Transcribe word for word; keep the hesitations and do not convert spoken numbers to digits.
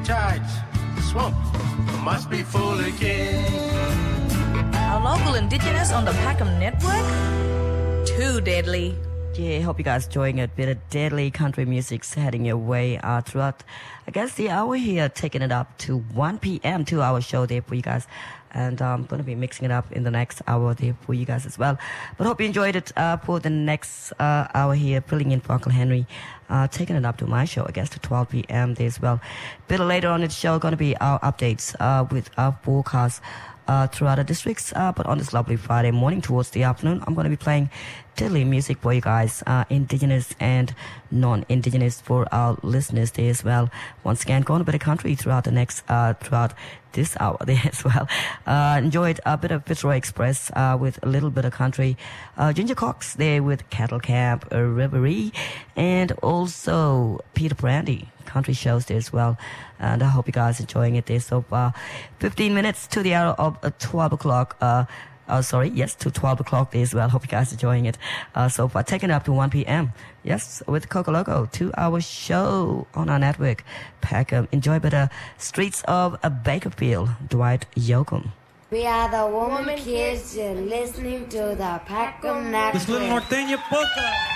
tides, swamp must be full again. Our local indigenous on the Packham Network? Too deadly. Yeah, hope you guys enjoying a bit of deadly country music heading your way uh, throughout, I guess, the hour here, taking it up to one p.m. two-hour show there for you guys. And I'm going to be mixing it up in the next hour there for you guys as well. But hope you enjoyed it uh, for the next uh, hour here, filling in for Uncle Henry, uh, taking it up to my show, I guess, to twelve p.m. there as well. A bit later on in the show, going to be our updates uh, with our forecast uh, throughout the districts. Uh, but on this lovely Friday morning towards the afternoon, I'm going to be playing deadly music for you guys, uh, indigenous and non-indigenous for our listeners there as well. Once again, going a bit of country throughout the next, uh, throughout this hour there as well. Uh, enjoyed a bit of Fitzroy Express, uh, with a little bit of country. Uh, Ginger Cox there with Cattle Camp, uh, Reverie, and also Peter Brandy, country shows there as well. And I hope you guys enjoying it there so far. fifteen minutes to the hour of uh, twelve o'clock, uh, Uh, sorry, yes, to twelve o'clock there as well. Hope you guys are enjoying it uh, so far. Taking it up to one p.m. Yes, with Coco Loco, two-hour show on our network. Packham. Enjoy a bit of Streets of a Bakerfield, Dwight Yoakam. We are the Woman Kids and listening to the Packham Network. This little norteña polka.